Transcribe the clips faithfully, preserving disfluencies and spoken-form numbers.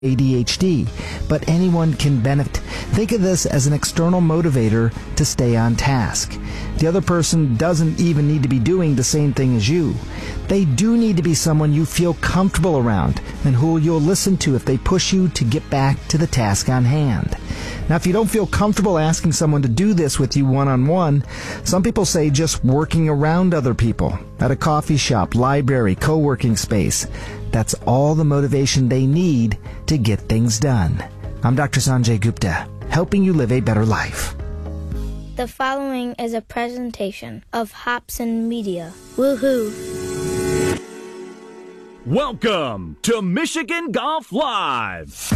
A D H D, but anyone can benefit. Think of this as an external motivator to stay on task. The other person doesn't even need to be doing the same thing as you. They do need to be someone you feel comfortable around and who you'll listen to if they push you to get back to the task on hand. Now, if you don't feel comfortable asking someone to do this with you one-on-one, some people say just working around other people at a coffee shop, library, co-working space. That's all the motivation they need to get things done. I'm Doctor Sanjay Gupta, helping you live a better life. The following is a presentation of Hobson Media. Woohoo! Welcome to Michigan Golf Live!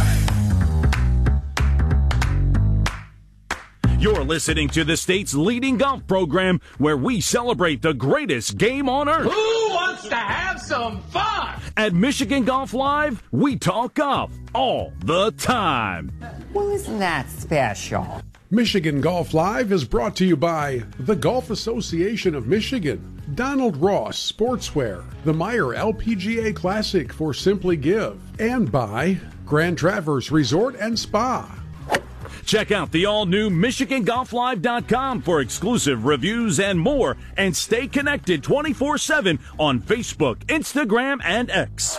You're listening to the state's leading golf program where we celebrate the greatest game on earth. Who wants to have some fun? At Michigan Golf Live, we talk golf all the time. Well, isn't that special? Michigan Golf Live is brought to you by the Golf Association of Michigan, Donald Ross Sportswear, the Meyer L P G A Classic for Simply Give, and by Grand Traverse Resort and Spa. Check out the all-new Michigan Golf Live dot com for exclusive reviews and more, and stay connected twenty-four seven on Facebook, Instagram, and X. Oh,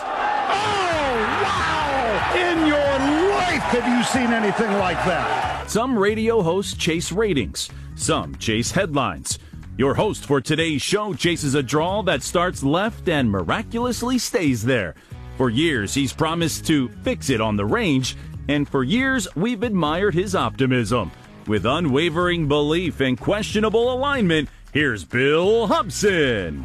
wow! In your life have you seen anything like that? Some radio hosts chase ratings. Some chase headlines. Your host for today's show chases a draw that starts left and miraculously stays there. For years, he's promised to fix it on the range, and for years, we've admired his optimism. With unwavering belief and questionable alignment, here's Bill Hobson.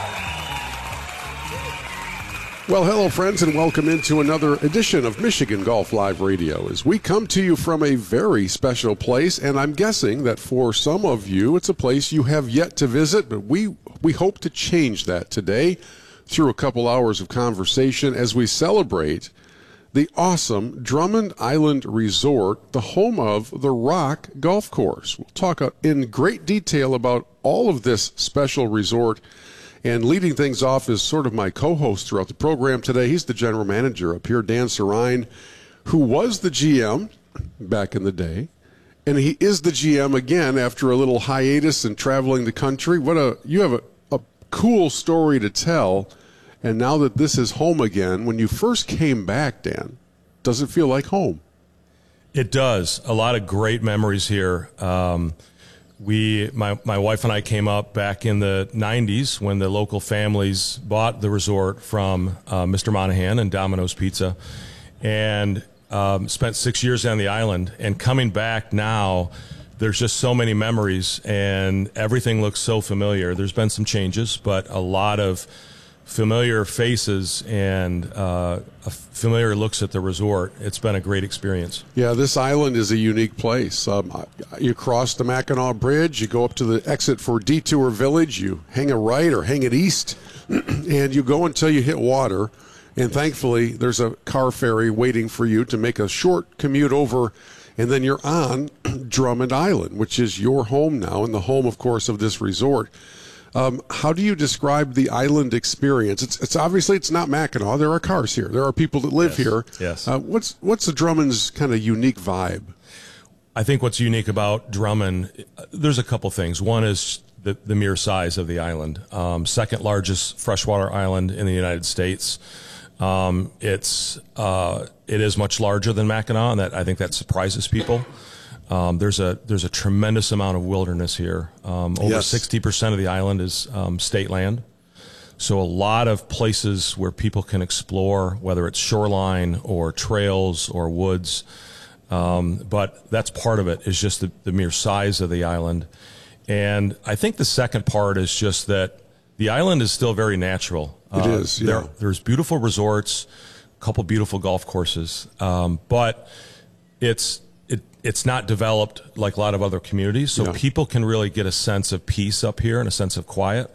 Well, hello, friends, and welcome into another edition of Michigan Golf Live Radio as we come to you from a very special place, and I'm guessing that for some of you, it's a place you have yet to visit, but we, we hope to change that today through a couple hours of conversation as we celebrate the awesome Drummond Island Resort, the home of the Rock Golf Course. We'll talk in great detail about all of this special resort. And leading things off is sort of my co-host throughout the program today. He's the general manager up here, Dan Sarine, who was the G M back in the day. And he is the G M again after a little hiatus and traveling the country. What a you have a, a cool story to tell. And now that this is home again, when you first came back, Dan, does it feel like home? It does. A lot of great memories here. Um, we, my, my wife and I came up back in the nineties when the local families bought the resort from uh, Mister Monahan and Domino's Pizza, and um, spent six years on the island. And coming back now, there's just so many memories, and everything looks so familiar. There's been some changes, but a lot of familiar faces and uh, familiar looks at the resort. It's been a great experience. Yeah, this island is a unique place. Um, you cross the Mackinac Bridge, you go up to the exit for Detour Village, you hang a right or hang it east, and you go until you hit water. And thankfully, there's a car ferry waiting for you to make a short commute over, and then you're on Drummond Island, which is your home now, and the home, of course, of this resort. Um, how do you describe the island experience? It's, it's obviously it's not Mackinac. There are cars here. There are people that live yes. here. Yes. Uh, what's what's the Drummond's kind of unique vibe? I think what's unique about Drummond, there's a couple things. One is the, the mere size of the island. Um, second largest freshwater island in the United States. Um, it's uh, it is much larger than Mackinac, and that I think that surprises people. Um, there's a there's a tremendous amount of wilderness here. Um, over yes. sixty percent of the island is um, state land. So a lot of places where people can explore, whether it's shoreline or trails or woods. Um, but that's part of it, is just the, the mere size of the island. And I think the second part is just that the island is still very natural. It uh, is, yeah. There, there's beautiful resorts, a couple beautiful golf courses, um, but it's It, it's not developed like a lot of other communities, so yeah. people can really get a sense of peace up here and a sense of quiet.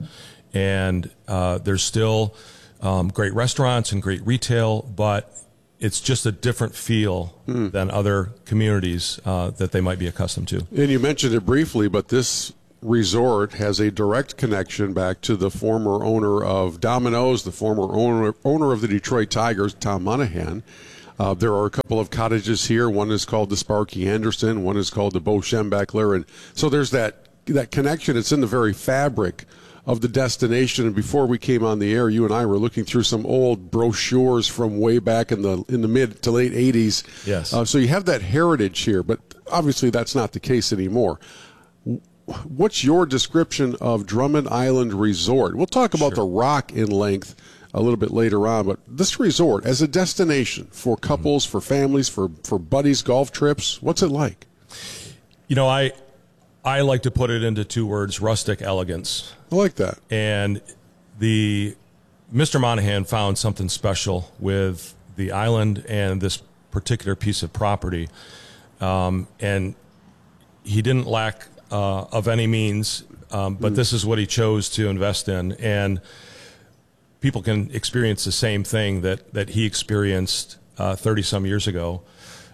And uh, there's still um, great restaurants and great retail, but it's just a different feel mm. than other communities uh, that they might be accustomed to. And you mentioned it briefly, but this resort has a direct connection back to the former owner of Domino's, the former owner owner of the Detroit Tigers, Tom Monahan. Uh, there are a couple of cottages here. One is called the Sparky Anderson. One is called the Bo Schembechler. And so there's that that connection. It's in the very fabric of the destination. And before we came on the air, you and I were looking through some old brochures from way back in the in the mid to late eighties. Yes. Uh, so you have that heritage here, but obviously that's not the case anymore. What's your description of Drummond Island Resort? We'll talk about Sure. the Rock in length a little bit later on, but this resort as a destination for couples, for families, for, for buddies, golf trips, what's it like? You know, I I like to put it into two words: rustic elegance. I like that. And the Mister Monahan found something special with the island and this particular piece of property, um, and he didn't lack uh, of any means, um, but mm. this is what he chose to invest in. And people can experience the same thing that, that he experienced uh, thirty-some years ago.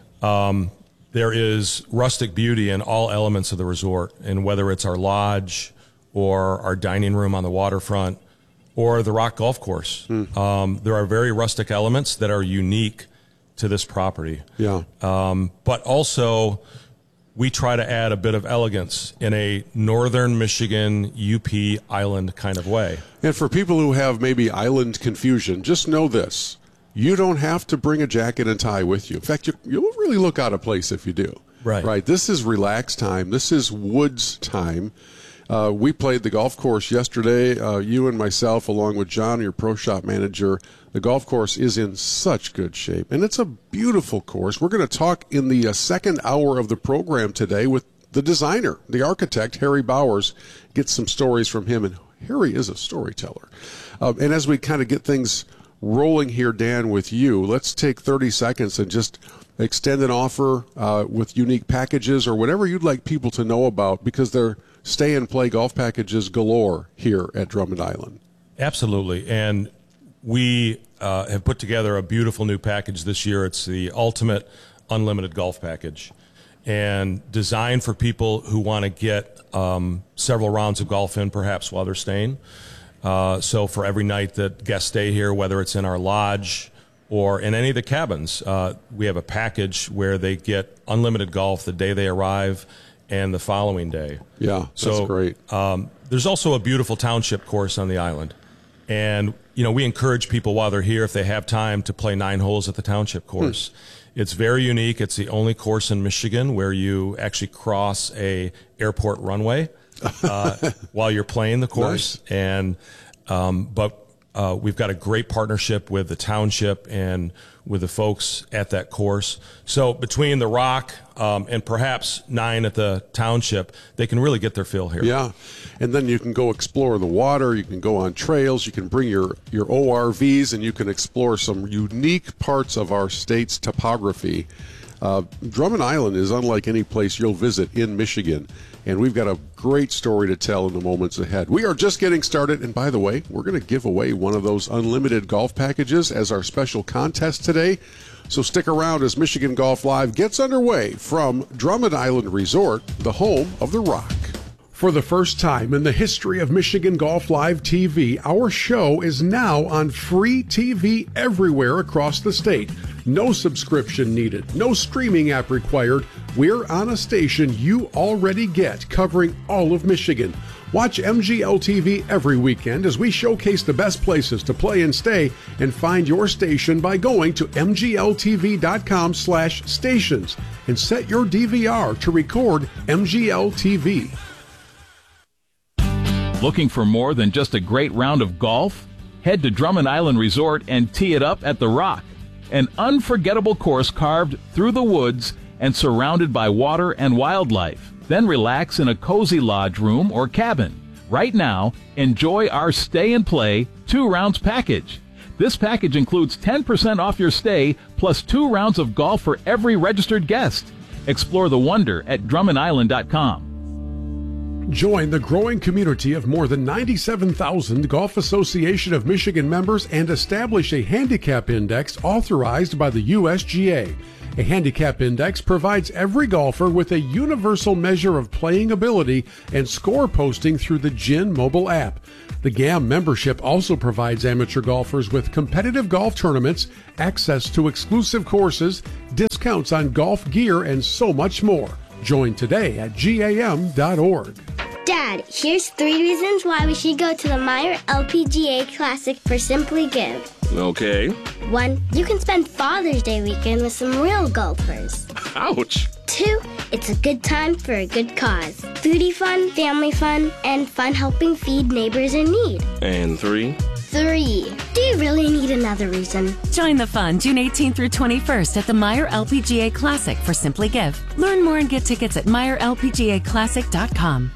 Um, there is rustic beauty in all elements of the resort, and whether it's our lodge or our dining room on the waterfront or the Rock Golf Course, mm. um, there are very rustic elements that are unique to this property. Yeah. Um, but also, we try to add a bit of elegance in a northern Michigan U P island kind of way. And for people who have maybe island confusion, just know this. You don't have to bring a jacket and tie with you. In fact, you, you'll really look out of place if you do. Right. Right. This is relaxed time. This is woods time. Uh, we played the golf course yesterday, uh, you and myself, along with John, your pro shop manager. The golf course is in such good shape, and it's a beautiful course. We're going to talk in the uh, second hour of the program today with the designer, the architect, Harry Bowers. Get some stories from him, and Harry is a storyteller. Uh, and as we kind of get things rolling here, Dan, with you, let's take thirty seconds and just extend an offer uh, with unique packages or whatever you'd like people to know about, because they're stay and play golf packages galore here at Drummond Island. Absolutely. And we uh, have put together a beautiful new package this year. It's the Ultimate Unlimited Golf Package, and designed for people who want to get um, several rounds of golf in, perhaps while they're staying. Uh, so for every night that guests stay here, whether it's in our lodge or in any of the cabins, uh, we have a package where they get unlimited golf the day they arrive and the following day. Yeah, that's so, great. Um, there's also a beautiful township course on the island. And, you know, we encourage people while they're here, if they have time, to play nine holes at the township course. Hmm. It's very unique. It's the only course in Michigan where you actually cross a airport runway uh, while you're playing the course. Nice. And um, but uh, we've got a great partnership with the township and with the folks at that course. So between the Rock um, and perhaps nine at the township, they can really get their fill here. Yeah, and then you can go explore the water, you can go on trails, you can bring your, your O R Vs, and you can explore some unique parts of our state's topography. Uh, Drummond Island is unlike any place you'll visit in Michigan, and we've got a great story to tell in the moments ahead. We are just getting started, and by the way, we're going to give away one of those unlimited golf packages as our special contest today. So stick around as Michigan Golf Live gets underway from Drummond Island Resort, the home of the Rock. For the first time in the history of Michigan Golf Live T V, our show is now on free T V everywhere across the state. No subscription needed, no streaming app required. We're on a station you already get, covering all of Michigan. Watch M G L T V every weekend as we showcase the best places to play and stay, and find your station by going to m g l t v dot com slash stations and set your D V R to record M G L T V. Looking for more than just a great round of golf? Head to Drummond Island Resort and tee it up at the Rock, an unforgettable course carved through the woods and surrounded by water and wildlife. Then relax in a cozy lodge room or cabin. Right now, enjoy our Stay and Play two rounds package. This package includes ten percent off your stay plus two rounds of golf for every registered guest. Explore the wonder at drummond island dot com. Join the growing community of more than ninety-seven thousand Golf Association of Michigan members and establish a handicap index authorized by the U S G A. A handicap index provides every golfer with a universal measure of playing ability and score posting through the G I N mobile app. The The G A M membership also provides amateur golfers with competitive golf tournaments, access to exclusive courses, discounts on golf gear, and so much more. Join today at G A M dot org. Dad, here's three reasons why we should go to the Meyer L P G A Classic for Simply Give. Okay. One, you can spend Father's Day weekend with some real golfers. Ouch. Two, it's a good time for a good cause. Foodie fun, family fun, and fun helping feed neighbors in need. And three? Three, do you really need another reason? Join the fun June eighteenth through twenty-first at the Meyer L P G A Classic for Simply Give. Learn more and get tickets at Meyer L P G A Classic dot com.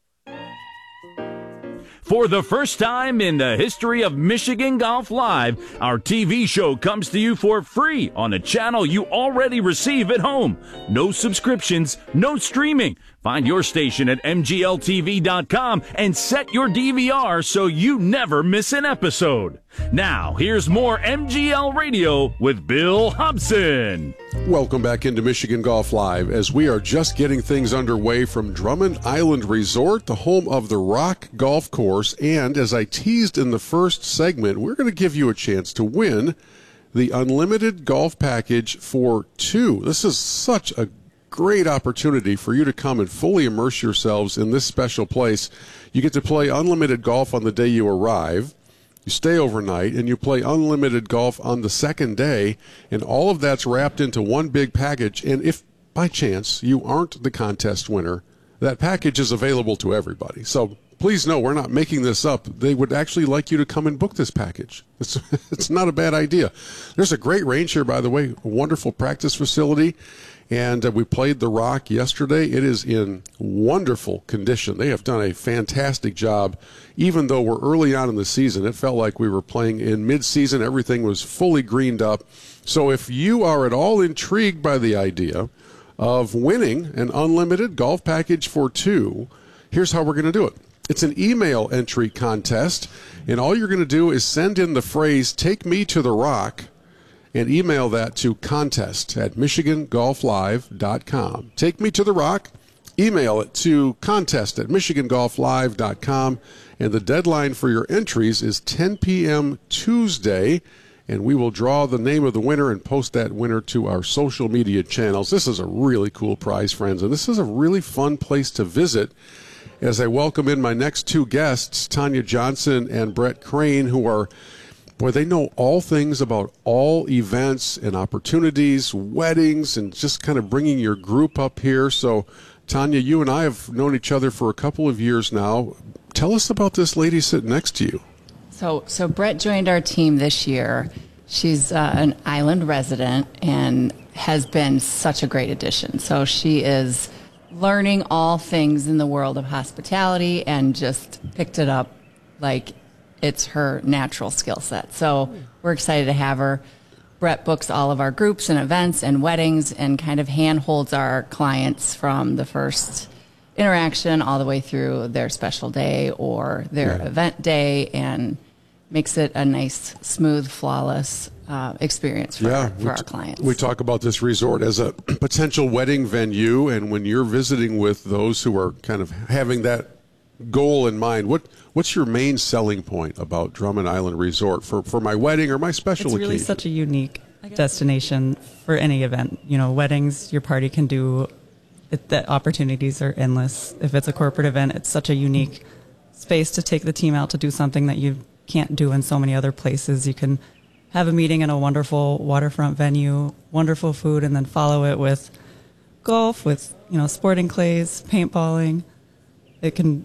For the first time in the history of Michigan Golf Live, our T V show comes to you for free on a channel you already receive at home. No subscriptions, no streaming. Find your station at M G L T V dot com and set your D V R so you never miss an episode. Now, here's more M G L Radio with Bill Hobson. Welcome back into Michigan Golf Live as we are just getting things underway from Drummond Island Resort, the home of the Rock Golf Course. And as I teased in the first segment, we're going to give you a chance to win the unlimited golf package for two. This is such a great opportunity for you to come and fully immerse yourselves in this special place. You get to play unlimited golf on the day you arrive. You stay overnight, and you play unlimited golf on the second day, and all of that's wrapped into one big package. And if, by chance, you aren't the contest winner, that package is available to everybody. So please know we're not making this up. They would actually like you to come and book this package. It's, it's not a bad idea. There's a great range here, by the way, a wonderful practice facility. And uh, we played the Rock yesterday. It is in wonderful condition. They have done a fantastic job. Even though we're early on in the season, it felt like we were playing in mid-season. Everything was fully greened up. So if you are at all intrigued by the idea of winning an unlimited golf package for two, here's how we're going to do it. It's an email entry contest, and all you're going to do is send in the phrase, "Take me to the Rock," and email that to contest at Michigan Golf Live dot com. Take me to the Rock. Email it to contest at Michigan Golf Live dot com. And the deadline for your entries is ten p.m. Tuesday. And we will draw the name of the winner and post that winner to our social media channels. This is a really cool prize, friends. And this is a really fun place to visit as I welcome in my next two guests, Tanya Johnson and Brett Crane, who are Boy, they know all things about all events and opportunities, weddings, and just kind of bringing your group up here. So, Tanya, you and I have known each other for a couple of years now. Tell us about this lady sitting next to you. So, so Brett joined our team this year. She's uh, an island resident and has been such a great addition. So she is learning all things in the world of hospitality and just picked it up like it's her natural skill set. So we're excited to have her. Brett books all of our groups and events and weddings and kind of handholds our clients from the first interaction all the way through their special day or their yeah. event day, and makes it a nice, smooth, flawless uh, experience for, yeah, our, for our t- clients. We talk about this resort as a potential wedding venue, and when you're visiting with those who are kind of having that goal in mind, what what's your main selling point about Drummond Island Resort for, for my wedding or my special occasion? It's really occasion? such a unique destination for any event. You know, weddings, your party can do, it, the opportunities are endless. If it's a corporate event, it's such a unique space to take the team out to do something that you can't do in so many other places. You can have a meeting in a wonderful waterfront venue, wonderful food, and then follow it with golf, with, you know, sporting clays, paintballing. It can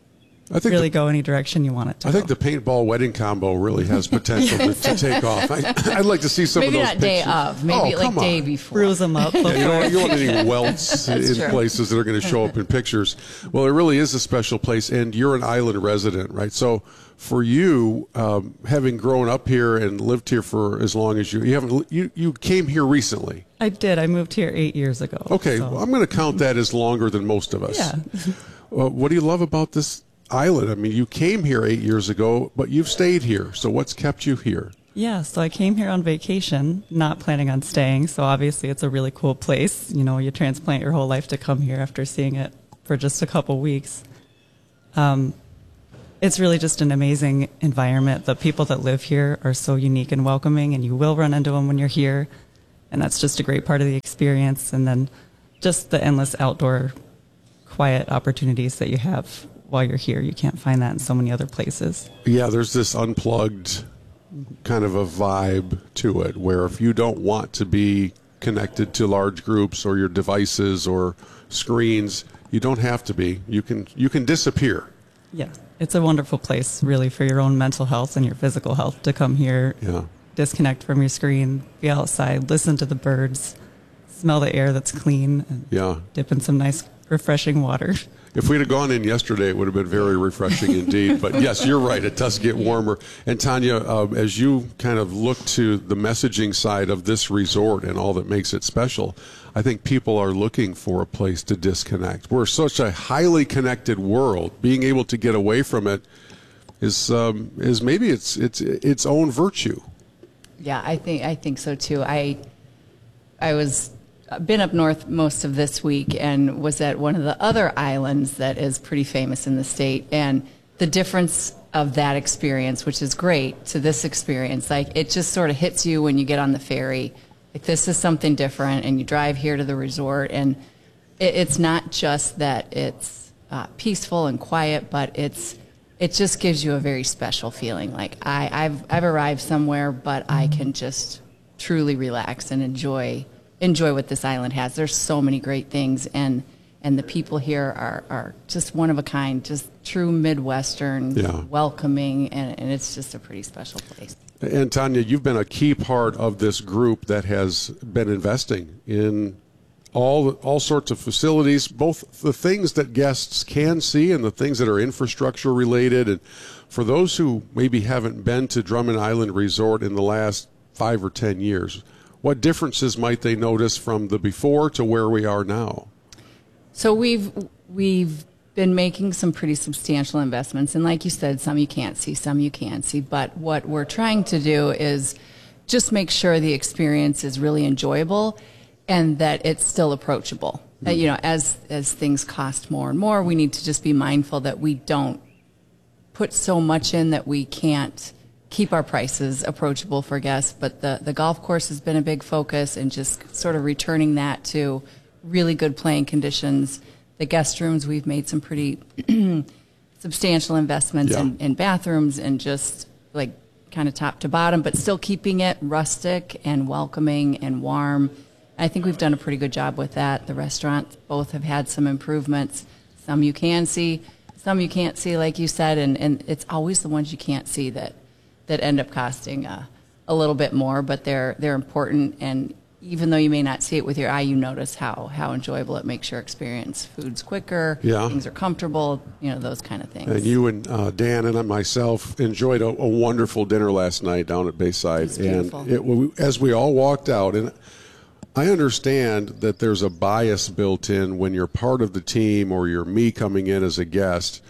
I think really the, go any direction you want it to. I go. think the paintball wedding combo really has potential to, to take off. I, I'd like to see some maybe of those not day pictures. of, maybe oh, like day on. before. Bruise them up. Yeah, you don't, you don't want any welts in true. places that are going to show up in pictures. Well, it really is a special place, and you're an island resident, right? So for you, um, having grown up here and lived here for as long as you, you haven't, you, you came here recently. I did. I moved here eight years ago. Okay, so. well, I'm going to count that as longer than most of us. Yeah. uh, what do you love about this island? I mean, you came here eight years ago, but you've stayed here. So what's kept you here? Yeah, so I came here on vacation, not planning on staying. So obviously it's a really cool place. You know, you transplant your whole life to come here after seeing it for just a couple weeks. Um, it's really just an amazing environment. The people that live here are so unique and welcoming, and you will run into them when you're here. And that's just a great part of the experience. And then just the endless outdoor quiet opportunities that you have while you're here. You can't find that in so many other places. Yeah, there's this unplugged kind of a vibe to it, where if you don't want to be connected to large groups or your devices or screens, you don't have to be. You can you can disappear. Yeah, it's a wonderful place, really, for your own mental health and your physical health to come here, yeah. disconnect from your screen, be outside, listen to the birds, smell the air that's clean, and yeah. dip in some nice, refreshing water. If we'd have gone in yesterday, it would have been very refreshing indeed. But yes, you're right. It does get warmer. And Tanya, uh, as you kind of look to the messaging side of this resort and all that makes it special, I think people are looking for a place to disconnect. We're such a highly connected world. Being able to get away from it is um, is maybe its its its own virtue. Yeah, I think I think so too. I I was. been up north most of this week and was at one of the other islands that is pretty famous in the state, and the difference of that experience, which is great, to this experience, like it just sort of hits you when you get on the ferry. Like, this is something different, and you drive here to the resort, and it, it's not just that it's uh, peaceful and quiet, but it's it just gives you a very special feeling. Like I, I've I've arrived somewhere, but I can just truly relax and enjoy. enjoy what this island has. There's so many great things, and and the people here are, are just one of a kind, just true Midwestern, yeah. welcoming, and, and it's just a pretty special place. And Tanya, you've been a key part of this group that has been investing in all all sorts of facilities, both the things that guests can see and the things that are infrastructure related. And for those who maybe haven't been to Drummond Island Resort in the last five or ten years, what differences might they notice from the before to where we are now? So we've we've been making some pretty substantial investments, and like you said, some you can't see, some you can see. But what we're trying to do is just make sure the experience is really enjoyable and that it's still approachable. Mm-hmm. Uh, you know, as as things cost more and more, we need to just be mindful that we don't put so much in that we can't keep our prices approachable for guests. But the, the golf course has been a big focus, and just sort of returning that to really good playing conditions. The guest rooms, we've made some pretty substantial investments yeah. in, in bathrooms, and just like kind of top to bottom, but still keeping it rustic and welcoming and warm. I think we've done a pretty good job with that. The restaurants both have had some improvements. Some you can see, some you can't see, like you said, and, and it's always the ones you can't see that that end up costing uh, a little bit more, but they're they're important. And even though you may not see it with your eye, you notice how how enjoyable it makes your experience. Food's quicker, yeah. things are comfortable, you know, those kind of things. And you and uh, Dan and I myself enjoyed a, a wonderful dinner last night down at Bayside. And it, as we all walked out, and I understand that there's a bias built in when you're part of the team or you're me coming in as a guest.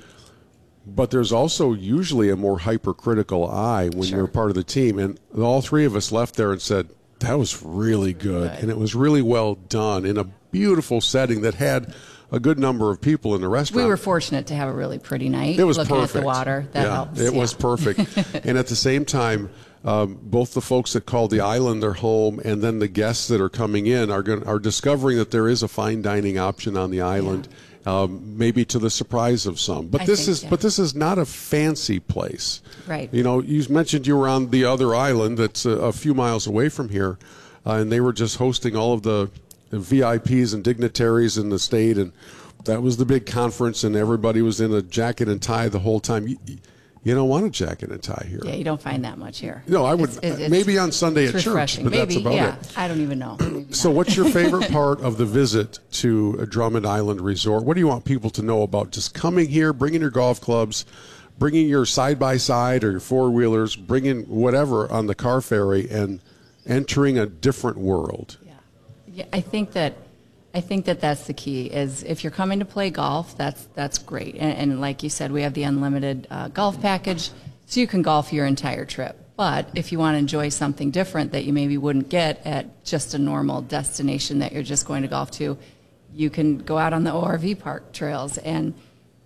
But there's also usually a more hypercritical eye when sure. you're part of the team. And all three of us left there and said, that was really good. Right. And it was really well done in a beautiful setting that had a good number of people in the restaurant. We were fortunate to have a really pretty night. It was looking perfect. At the water. That yeah, helps. It yeah. was perfect. And at the same time, um, both the folks that call the island their home and then the guests that are coming in are going, are discovering that there is a fine dining option on the island. Yeah. Um, maybe to the surprise of some, but I this think, is yeah. but this is not a fancy place, right? You know, you mentioned you were on the other island that's a, a few miles away from here, uh, and they were just hosting all of the V I Ps and dignitaries in the state, and that was the big conference, and everybody was in a jacket and tie the whole time. You, you don't want a jacket and tie here. Yeah, you don't find that much here. No, I would it's, it's, maybe on Sunday at refreshing. church, but maybe, that's about yeah, it. I don't even know. So what's your favorite part of the visit to Drummond Island Resort? What do you want people to know about just coming here, bringing your golf clubs, bringing your side-by-side or your four-wheelers, bringing whatever on the car ferry and entering a different world? Yeah, yeah I think that I think that that's the key, is if you're coming to play golf, that's that's great. And, and like you said, we have the unlimited uh, golf package, so you can golf your entire trip. But if you want to enjoy something different that you maybe wouldn't get at just a normal destination that you're just going to golf to, you can go out on the O R V park trails. And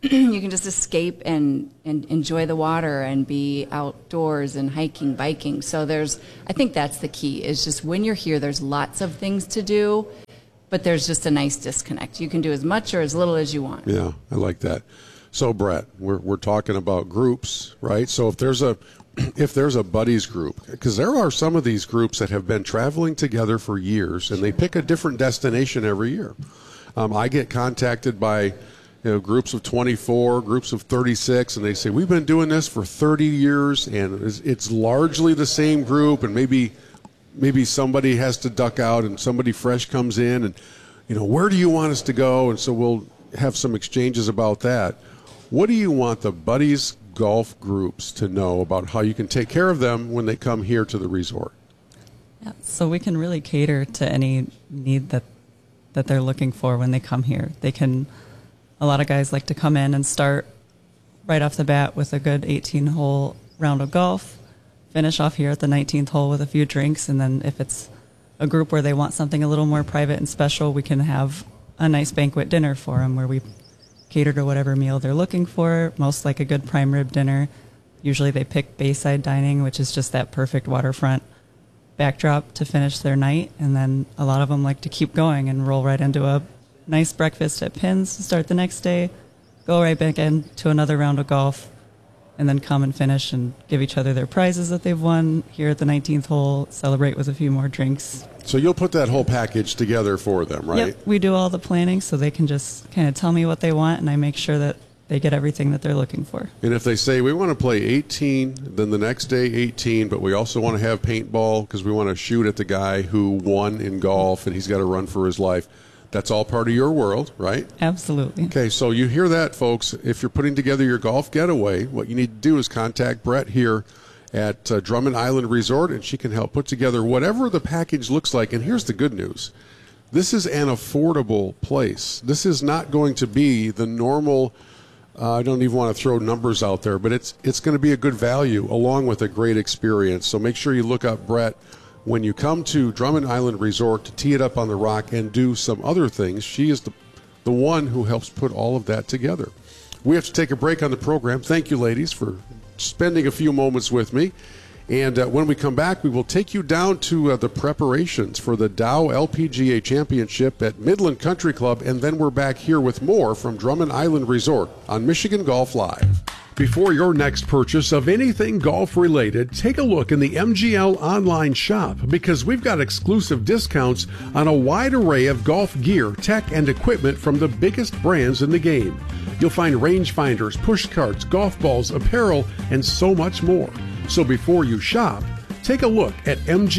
you can just escape and, and enjoy the water and be outdoors and hiking, biking. So there's, I think that's the key, is just when you're here, there's lots of things to do, but there's just a nice disconnect. You can do as much or as little as you want. Yeah, I like that. So, Brett, we're we're talking about groups, right? So if there's a if there's a buddies group, because there are some of these groups that have been traveling together for years, and they pick a different destination every year. Um, I get contacted by you know, groups of twenty-four, groups of thirty-six, and they say, we've been doing this for thirty years, and it's, it's largely the same group, and maybe maybe somebody has to duck out and somebody fresh comes in, and, you know, where do you want us to go? And so we'll have some exchanges about that. What do you want the buddies golf groups to know about how you can take care of them when they come here to the resort? Yeah, so we can really cater to any need that that they're looking for when they come here. They can, a lot of guys like to come in and start right off the bat with a good eighteen hole round of golf, finish off here at the nineteenth hole with a few drinks, and then if it's a group where they want something a little more private and special, we can have a nice banquet dinner for them where we cater to whatever meal they're looking for, most like a good prime rib dinner. Usually they pick Bayside Dining, which is just that perfect waterfront backdrop to finish their night, and then a lot of them like to keep going and roll right into a nice breakfast at Pins to start the next day, go right back into another round of golf, and then come and finish and give each other their prizes that they've won here at the nineteenth hole, celebrate with a few more drinks. So you'll put that whole package together for them, right? Yep, we do all the planning so they can just kind of tell me what they want, and I make sure that they get everything that they're looking for. And if they say, we want to play eighteen, then the next day eighteen, but we also want to have paintball because we want to shoot at the guy who won in golf and he's got to run for his life, that's all part of your world, right? Absolutely. Okay, so you hear that, folks. If you're putting together your golf getaway, what you need to do is contact Brett here at uh, Drummond Island Resort, and she can help put together whatever the package looks like. And here's the good news. This is an affordable place. This is not going to be the normal, uh, I don't even want to throw numbers out there, but it's it's going to be a good value along with a great experience. So make sure you look up Brett when you come to Drummond Island Resort to tee it up on the rock and do some other things. She is the, the one who helps put all of that together. We have to take a break on the program. Thank you, ladies, for spending a few moments with me. And uh, when we come back, we will take you down to uh, the preparations for the Dow L P G A Championship at Midland Country Club, and then we're back here with more from Drummond Island Resort on Michigan Golf Live. Before your next purchase of anything golf-related, take a look in the M G L online shop because we've got exclusive discounts on a wide array of golf gear, tech, and equipment from the biggest brands in the game. You'll find rangefinders, push carts, golf balls, apparel, and so much more. So before you shop, take a look at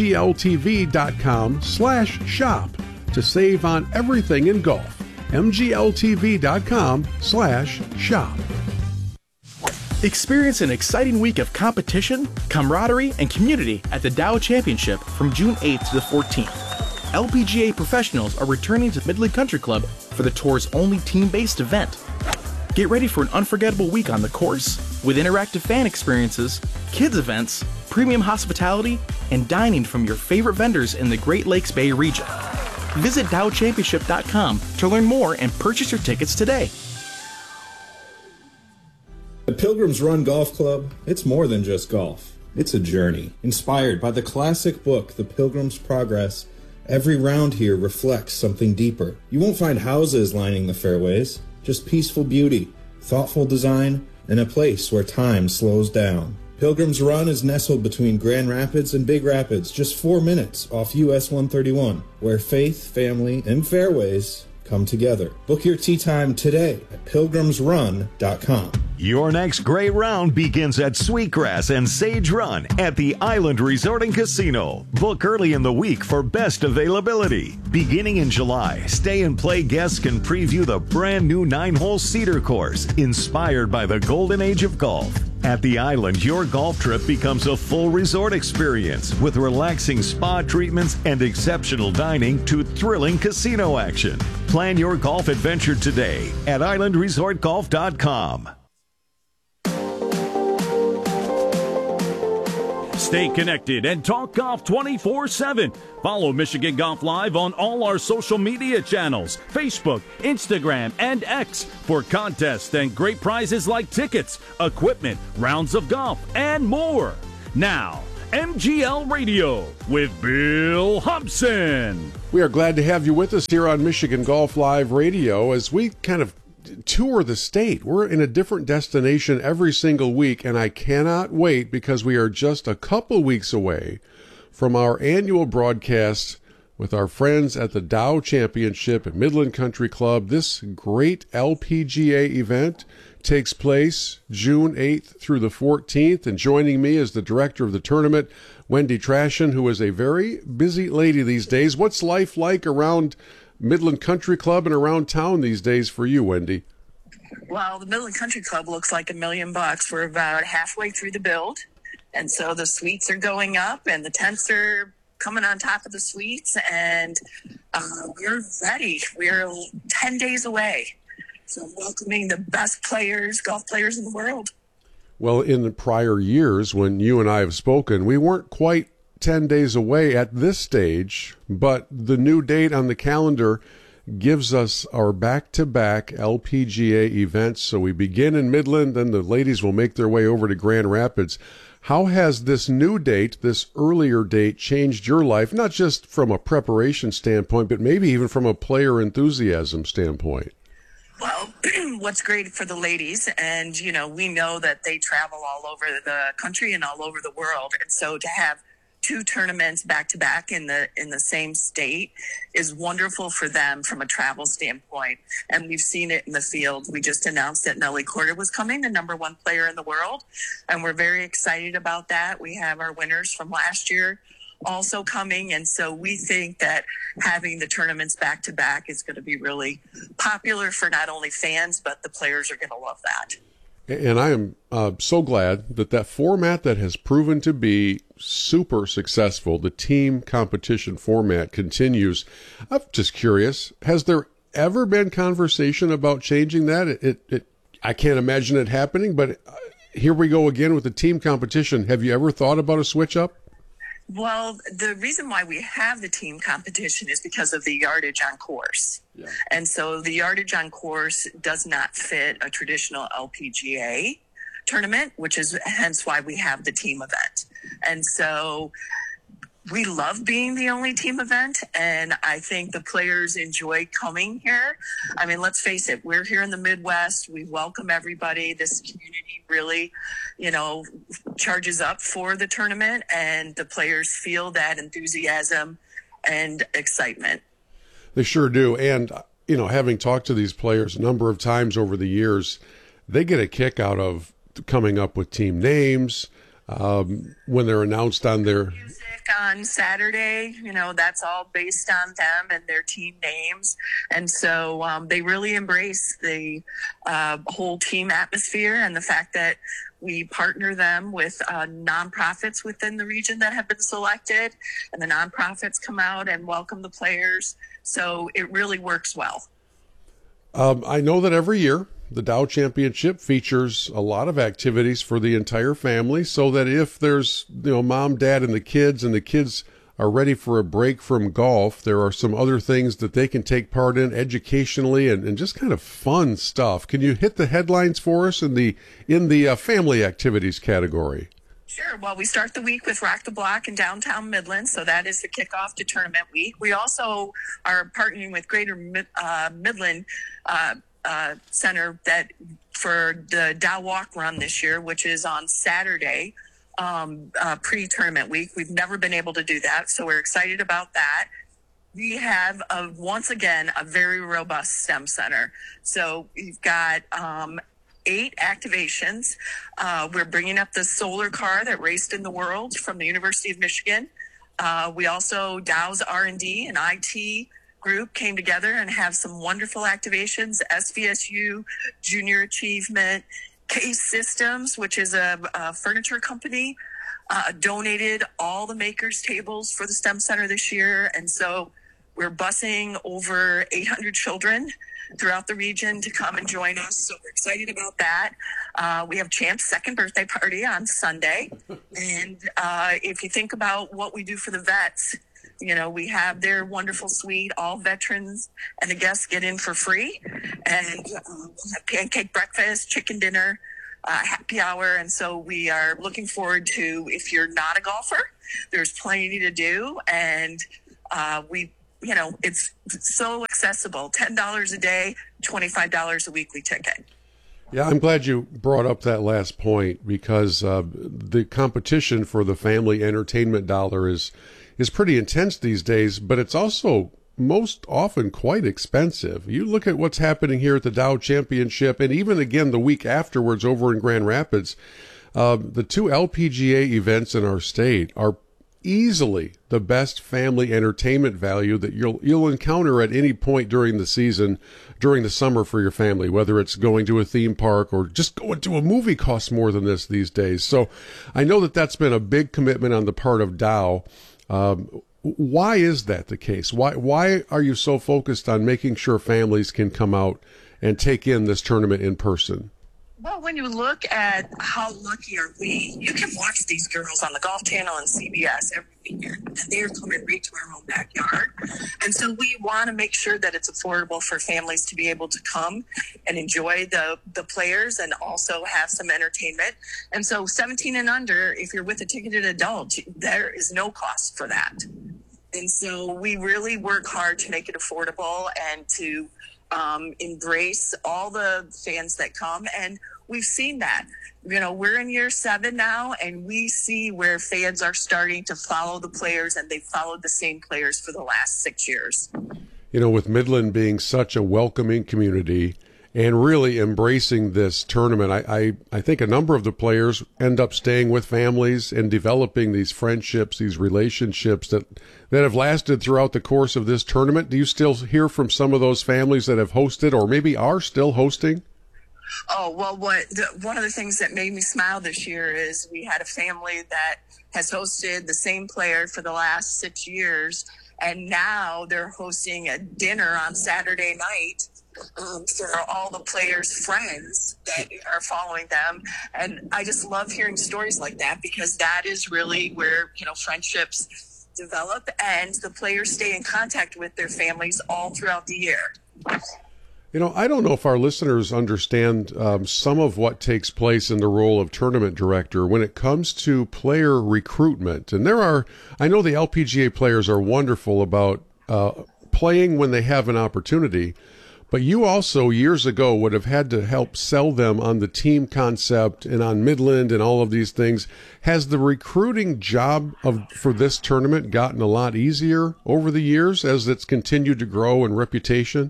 mgltv.com slash shop to save on everything in golf. mgltv.com slash shop. Experience an exciting week of competition, camaraderie, and community at the Dow Championship from June eighth to the fourteenth. L P G A professionals are returning to Midland Country Club for the tour's only team-based event. Get ready for an unforgettable week on the course with interactive fan experiences, kids events, premium hospitality, and dining from your favorite vendors in the Great Lakes Bay region. Visit dow championship dot com to learn more and purchase your tickets today. The Pilgrims Run Golf Club, it's more than just golf. It's a journey. Inspired by the classic book, The Pilgrim's Progress, every round here reflects something deeper. You won't find houses lining the fairways, just peaceful beauty, thoughtful design, and a place where time slows down. Pilgrims Run is nestled between Grand Rapids and Big Rapids, just four minutes off U S one thirty-one, where faith, family, and fairways come together. Book your tee time today at pilgrims run dot com. Your next great round begins at Sweetgrass and Sage Run at the Island Resort and Casino. Book early in the week for best availability. Beginning in July, Stay and Play guests can preview the brand new nine-hole Cedar course, inspired by the golden age of golf. At the Island, your golf trip becomes a full resort experience with relaxing spa treatments and exceptional dining to thrilling casino action. Plan your golf adventure today at island resort golf dot com. Stay connected and talk golf twenty-four seven. Follow Michigan Golf Live on all our social media channels, Facebook, Instagram, and X for contests and great prizes like tickets, equipment, rounds of golf, and more. Now, M G L Radio with Bill Hobson. We are glad to have you with us here on Michigan Golf Live Radio as we kind of tour the state. We're in a different destination every single week, and I cannot wait because we are just a couple weeks away from our annual broadcast with our friends at the Dow Championship at Midland Country Club. This great L P G A event takes place June eighth through the fourteenth, and joining me is the director of the tournament, Wendy Trashen, who is a very busy lady these days. What's life like around Midland Country Club and around town these days for you, Wendy? Well, the Midland Country Club looks like a million bucks. We're about halfway through the build, and so the suites are going up and the tents are coming on top of the suites, and uh, we're ready. We're ten days away from welcoming the best players, golf players in the world. Well, in the prior years when you and I have spoken, we weren't quite ten days away at this stage, but the new date on the calendar gives us our back-to-back L P G A events. So we begin in Midland, then the ladies will make their way over to Grand Rapids. How has this new date, this earlier date, changed your life, not just from a preparation standpoint, but maybe even from a player enthusiasm standpoint? Well, what's great for the ladies, and, you know, we know that they travel all over the country and all over the world, and so to have two tournaments back to back in the in the same state is wonderful for them from a travel standpoint. And we've seen it in the field. We just announced that Nelly Korda was coming, the number one player in the world, and we're very excited about that. We have our winners from last year also coming, and so we think that having the tournaments back to back is going to be really popular for not only fans, but the players are going to love that. And I am uh, so glad that that format that has proven to be super successful, the team competition format, continues. I'm just curious, has there ever been conversation about changing that? It, it, it I can't imagine it happening, but here we go again with the team competition. Have you ever thought about a switch up? Well, the reason why we have the team competition is because of the yardage on course. Yeah. And so the yardage on course does not fit a traditional L P G A tournament, which is hence why we have the team event. And so we love being the only team event, and I think the players enjoy coming here. I mean, let's face it, we're here in the Midwest. We welcome everybody. This community really, you know, charges up for the tournament, and the players feel that enthusiasm and excitement. They sure do. And, you know, having talked to these players a number of times over the years, they get a kick out of coming up with team names um, when they're announced on their on Saturday, you know, that's all based on them and their team names. And so um, they really embrace the uh, whole team atmosphere and the fact that we partner them with uh, nonprofits within the region that have been selected, and the nonprofits come out and welcome the players. So it really works well. Um, I know that every year the Dow Championship features a lot of activities for the entire family, so that if there's, you know, mom, dad, and the kids, and the kids are ready for a break from golf, there are some other things that they can take part in educationally and, and just kind of fun stuff. Can you hit the headlines for us in the in the uh, family activities category? Sure. Well, we start the week with Rock the Block in downtown Midland, so that is the kickoff to tournament week. We also are partnering with Greater Mid, uh, Midland uh, uh, Center that for the Dow Walk Run this year, which is on Saturday, um, uh, pre-tournament week. We've never been able to do that, so we're excited about that. We have, a, once again, a very robust STEM center. So we've got um, eight activations. Uh, we're bringing up the solar car that raced in the world from the University of Michigan. Uh, we also, Dow's R and D and I T group came together and have some wonderful activations. S V S U, Junior Achievement, Case Systems, which is a, a furniture company, uh, donated all the makers tables for the STEM Center this year. And so We're busing over eight hundred children throughout the region to come and join us. So we're excited about that. Uh, we have Champ's second birthday party on Sunday. And uh, if you think about what we do for the vets, you know, we have their wonderful suite. All veterans and the guests get in for free. And um, we'll have pancake breakfast, chicken dinner, uh, happy hour. And so we are looking forward to, if you're not a golfer, there's plenty to do. And uh, we You know, it's so accessible. ten dollars a day, twenty-five dollars a weekly ticket. Yeah, I'm glad you brought up that last point because uh, the competition for the family entertainment dollar is is pretty intense these days, but it's also most often quite expensive. You look at what's happening here at the Dow Championship, and even again the week afterwards over in Grand Rapids, uh, the two L P G A events in our state are easily the best family entertainment value that you'll you'll encounter at any point during the season, during the summer for your family, whether it's going to a theme park or just going to a movie costs more than this these days. So I know that that's been a big commitment on the part of Dow. Um, why is that the case? Why why are you so focused on making sure families can come out and take in this tournament in person? Well, when you look at how lucky are we, you can watch these girls on the Golf Channel and C B S every weekend, and they're coming right to our home backyard. And so we want to make sure that it's affordable for families to be able to come and enjoy the, the players and also have some entertainment. And so seventeen and under, if you're with a ticketed adult, there is no cost for that. And so we really work hard to make it affordable and to um, embrace all the fans that come. And we've seen that. You know, we're in year seven now, and we see where fans are starting to follow the players, and they've followed the same players for the last six years. You know, with Midland being such a welcoming community and really embracing this tournament, I, I, I think a number of the players end up staying with families and developing these friendships, these relationships that, that have lasted throughout the course of this tournament. Do you still hear from some of those families that have hosted or maybe are still hosting? Oh, well, what the, one of the things that made me smile this year is we had a family that has hosted the same player for the last six years, and now they're hosting a dinner on Saturday night um, for all the players' friends that are following them. And I just love hearing stories like that, because that is really where, you know, friendships develop and the players stay in contact with their families all throughout the year. You know, I don't know if our listeners understand um, some of what takes place in the role of tournament director when it comes to player recruitment. And there are, I know the L P G A players are wonderful about uh, playing when they have an opportunity, but you also years ago would have had to help sell them on the team concept and on Midland and all of these things. Has the recruiting job of for this tournament gotten a lot easier over the years as it's continued to grow in reputation?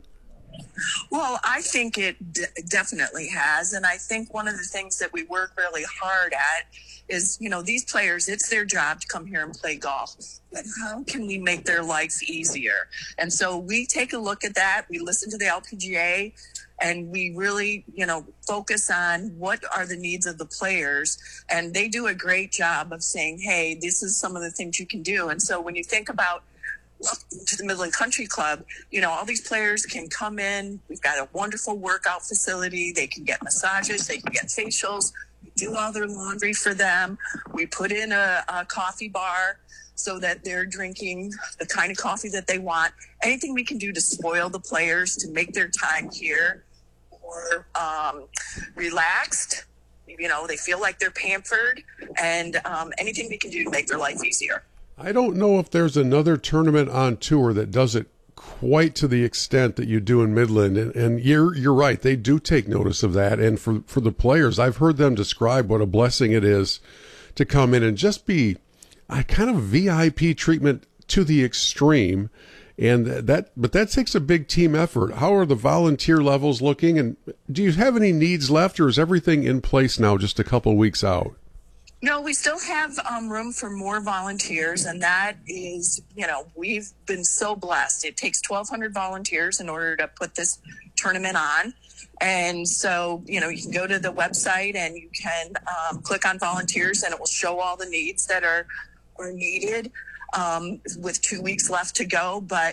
Well, I think it d- definitely has. And I think one of the things that we work really hard at is, you know, these players, it's their job to come here and play golf. But how can we make their life easier? And so we take a look at that. We listen to the L P G A, and we really, you know, focus on what are the needs of the players. And they do a great job of saying, hey, this is some of the things you can do. And so when you think about welcome to the Midland Country Club, you know, all these players can come in. We've got a wonderful workout facility. They can get massages. They can get facials. We do all their laundry for them. We put in a, a coffee bar so that they're drinking the kind of coffee that they want. Anything we can do to spoil the players, to make their time here more um, relaxed. You know, they feel like they're pampered, and um, anything we can do to make their life easier. I don't know if there's another tournament on tour that does it quite to the extent that you do in Midland. And, and you're you're right. They do take notice of that. And for, for the players, I've heard them describe what a blessing it is to come in and just be a kind of V I P treatment to the extreme. And that, but that takes a big team effort. How are the volunteer levels looking? And do you have any needs left, or is everything in place now just a couple of weeks out? No, we still have um, room for more volunteers, and that is, you know, we've been so blessed. It takes twelve hundred volunteers in order to put this tournament on. And so, you know, you can go to the website and you can um, click on volunteers, and it will show all the needs that are, are needed um, with two weeks left to go. But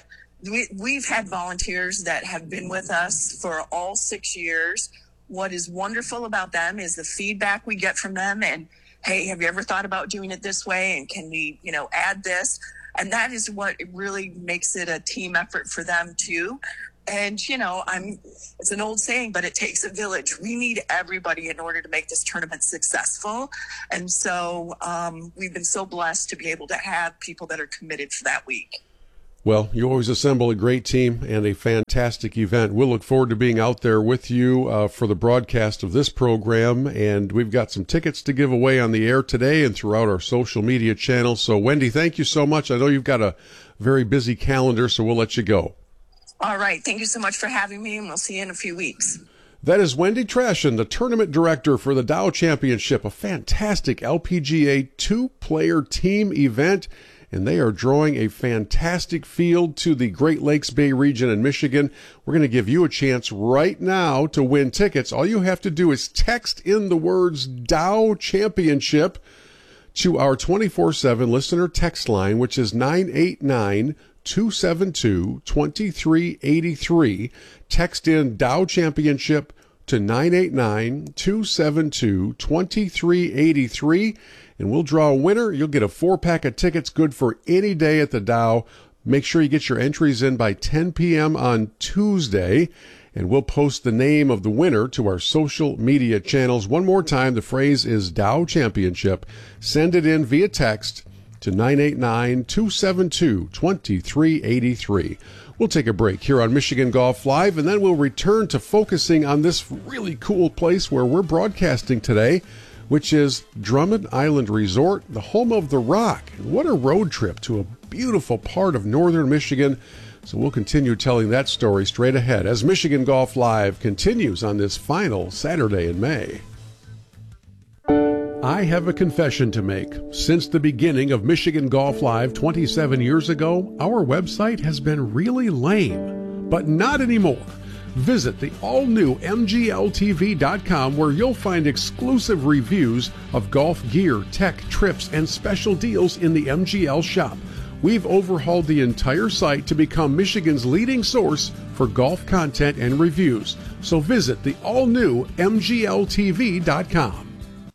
we, we've had volunteers that have been with us for all six years. What is wonderful about them is the feedback we get from them. And, hey, have you ever thought about doing it this way? And can we, you know, add this? And that is what really makes it a team effort for them too. And, you know, I'm, it's an old saying, but it takes a village. We need everybody in order to make this tournament successful. And so um, we've been so blessed to be able to have people that are committed for that week. Well, you always assemble a great team and a fantastic event. We'll look forward to being out there with you uh, for the broadcast of this program. And we've got some tickets to give away on the air today and throughout our social media channels. So, Wendy, thank you so much. I know you've got a very busy calendar, so we'll let you go. All right. Thank you so much for having me, and we'll see you in a few weeks. That is Wendy Trashin, the tournament director for the Dow Championship, a fantastic L P G A two-player team event. And they are drawing a fantastic field to the Great Lakes Bay region in Michigan. We're going to give you a chance right now to win tickets. All you have to do is text in the words Dow Championship to our twenty-four seven listener text line, which is nine eight nine, two seven two, two three eight three. Text in Dow Championship to nine eight nine, two seven two, two three eight three. And we'll draw a winner. You'll get a four-pack of tickets good for any day at the Dow. Make sure you get your entries in by ten p.m. on Tuesday, and we'll post the name of the winner to our social media channels. One more time, the phrase is Dow Championship. Send it in via text to nine eight nine, two seven two, two three eight three. We'll take a break here on Michigan Golf Live, and then we'll return to focusing on this really cool place where we're broadcasting today, which is Drummond Island Resort, the home of the Rock. And what a road trip to a beautiful part of northern Michigan. So we'll continue telling that story straight ahead as Michigan Golf Live continues on this final Saturday in May. I have a confession to make. Since the beginning of Michigan Golf Live twenty-seven years ago, our website has been really lame, but not anymore. Visit the all-new M G L T V dot com where you'll find exclusive reviews of golf gear, tech, trips, and special deals in the M G L shop. We've overhauled the entire site to become Michigan's leading source for golf content and reviews. So visit the all-new M G L T V dot com.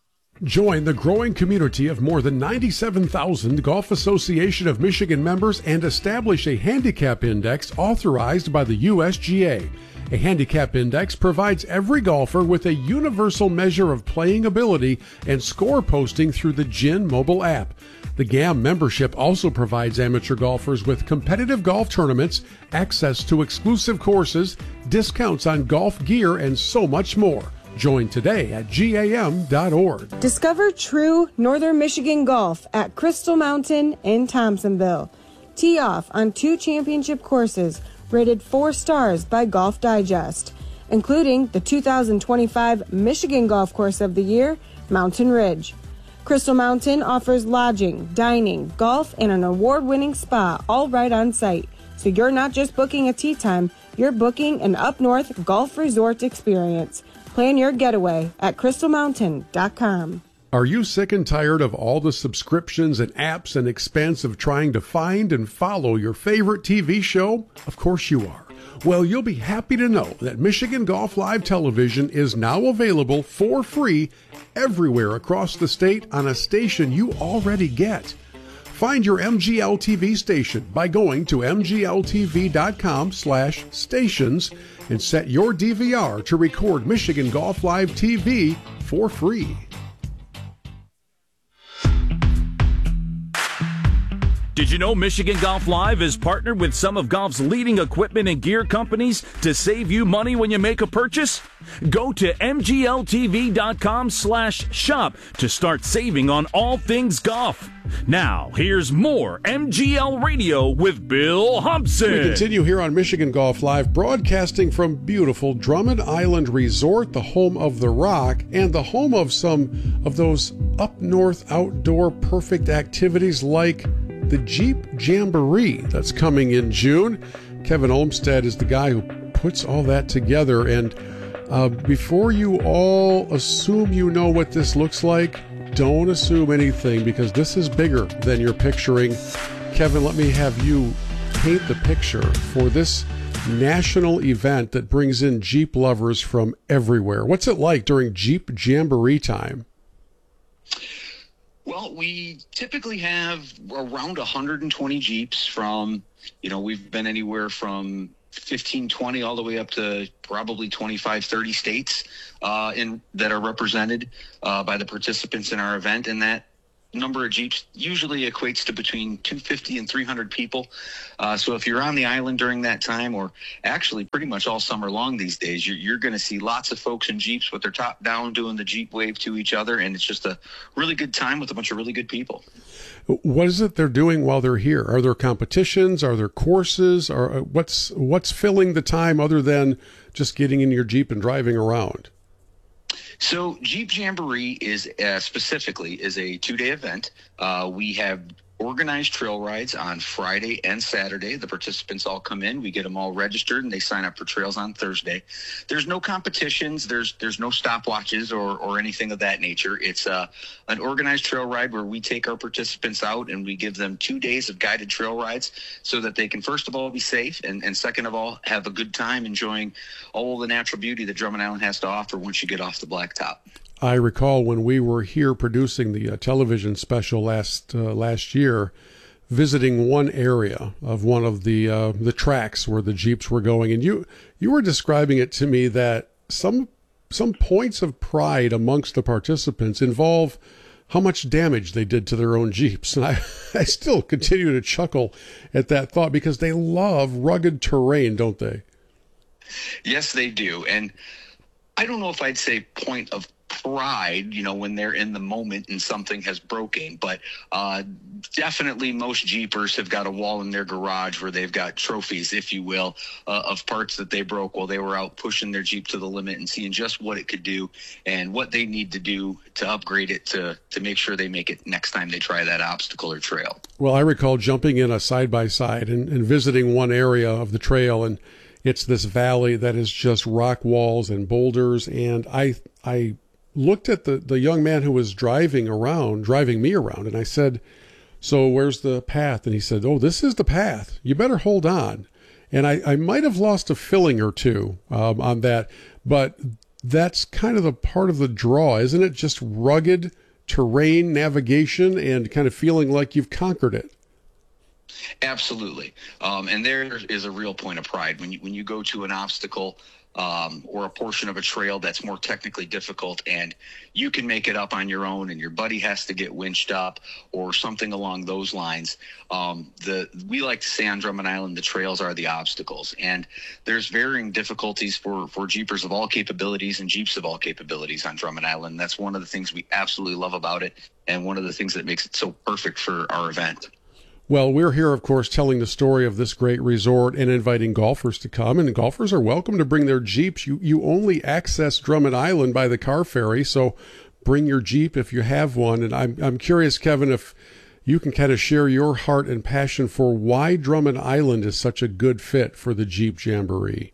Join the growing community of more than ninety-seven thousand Golf Association of Michigan members and establish a handicap index authorized by the U S G A. A handicap index provides every golfer with a universal measure of playing ability and score posting through the G I N mobile app. The G A M membership also provides amateur golfers with competitive golf tournaments, access to exclusive courses, discounts on golf gear, and so much more. Join today at G A M dot org. Discover true Northern Michigan golf at Crystal Mountain in Thompsonville. Tee off on two championship courses rated four stars by Golf Digest, including the two thousand twenty-five Michigan Golf Course of the Year, Mountain Ridge. Crystal Mountain offers lodging, dining, golf, and an award-winning spa all right on site. So you're not just booking a tee time, you're booking an up-north golf resort experience. Plan your getaway at crystal mountain dot com. Are you sick and tired of all the subscriptions and apps and expense of trying to find and follow your favorite T V show? Of course you are. Well, you'll be happy to know that Michigan Golf Live Television is now available for free everywhere across the state on a station you already get. Find your M G L T V station by going to M G L T V dot com slash stations and set your D V R to record Michigan Golf Live T V for free. Did you know Michigan Golf Live is partnered with some of golf's leading equipment and gear companies to save you money when you make a purchase? Go to M G L T V dot com slash shop to start saving on all things golf. Now, here's more M G L Radio with Bill Humpson. We continue here on Michigan Golf Live, broadcasting from beautiful Drummond Island Resort, the home of the Rock, and the home of some of those up north outdoor perfect activities like the Jeep Jamboree that's coming in June. Kevin Olmstead is the guy who puts all that together. And uh, before you all assume you know what this looks like, don't assume anything, because this is bigger than you're picturing. Kevin, let me have you paint the picture for this national event that brings in Jeep lovers from everywhere. What's it like during Jeep Jamboree time? Well, we typically have around one hundred twenty Jeeps from, you know, we've been anywhere from fifteen, twenty all the way up to probably twenty-five, thirty states uh, in that are represented uh, by the participants in our event. And that number of Jeeps usually equates to between two hundred fifty and three hundred people. Uh, so if you're on the island during that time, or actually pretty much all summer long these days, you're, you're going to see lots of folks in Jeeps with their top down doing the Jeep wave to each other. And it's just a really good time with a bunch of really good people. What is it they're doing while they're here? Are there competitions? Are there courses? Or what's what's filling the time other than just getting in your Jeep and driving around? So Jeep Jamboree is uh, specifically is a two-day event. Uh, we have organized trail rides on Friday and Saturday. The participants all come in. We get them all registered, and they sign up for trails on Thursday. There's no competitions. There's there's no stopwatches or, or anything of that nature. It's uh, an organized trail ride where we take our participants out and we give them two days of guided trail rides so that they can, first of all, be safe, and, and second of all, have a good time enjoying all the natural beauty that Drummond Island has to offer once you get off the blacktop. I recall when we were here producing the uh, television special last uh, last year, visiting one area of one of the uh, the tracks where the Jeeps were going, and you you were describing it to me that some some points of pride amongst the participants involve how much damage they did to their own Jeeps, and I I still continue to chuckle at that thought because they love rugged terrain, don't they? Yes, they do, and I don't know if I'd say point of pride, you know, when they're in the moment and something has broken, but uh, definitely most Jeepers have got a wall in their garage where they've got trophies, if you will, uh, of parts that they broke while they were out pushing their Jeep to the limit and seeing just what it could do and what they need to do to upgrade it to, to make sure they make it next time they try that obstacle or trail. Well, I recall jumping in a side-by-side and, and visiting one area of the trail, and it's this valley that is just rock walls and boulders, and I I looked at the, the young man who was driving around, driving me around, and I said, so where's the path? And he said, oh, this is the path. You better hold on. And I, I might have lost a filling or two um, on that, but that's kind of the part of the draw, isn't it? Just rugged terrain navigation and kind of feeling like you've conquered it. Absolutely. Um, and there is a real point of pride when you, when you go to an obstacle Um, or a portion of a trail that's more technically difficult and you can make it up on your own and your buddy has to get winched up or something along those lines. Um, the we like to say on Drummond Island, the trails are the obstacles, and there's varying difficulties for, for Jeepers of all capabilities and Jeeps of all capabilities on Drummond Island. That's one of the things we absolutely love about it and one of the things that makes it so perfect for our event. Well, we're here, of course, telling the story of this great resort and inviting golfers to come. And golfers are welcome to bring their Jeeps. You you only access Drummond Island by the car ferry, so bring your Jeep if you have one. And I'm I'm curious, Kevin, if you can kind of share your heart and passion for why Drummond Island is such a good fit for the Jeep Jamboree.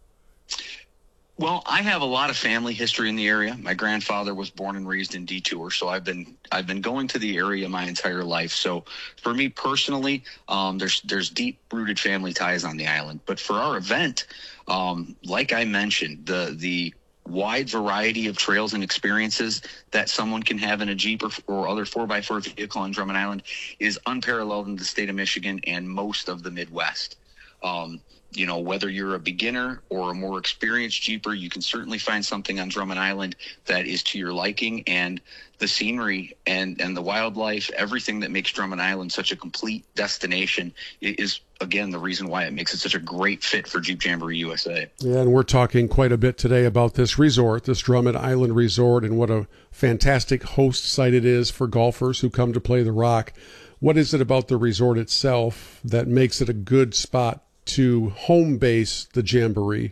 Well, I have a lot of family history in the area. My grandfather was born and raised in Detour, so I've been I've been going to the area my entire life. So for me personally, um, there's there's deep-rooted family ties on the island. But for our event, um, like I mentioned, the the wide variety of trails and experiences that someone can have in a Jeep or, or other four by four vehicle on Drummond Island is unparalleled in the state of Michigan and most of the Midwest. Um, you know, whether you're a beginner or a more experienced Jeeper, you can certainly find something on Drummond Island that is to your liking, and the scenery and, and the wildlife, everything that makes Drummond Island such a complete destination is, again, the reason why it makes it such a great fit for Jeep Jamboree U S A. Yeah, and we're talking quite a bit today about this resort, this Drummond Island Resort, and what a fantastic host site it is for golfers who come to play the Rock. What is it about the resort itself that makes it a good spot to home base the Jamboree?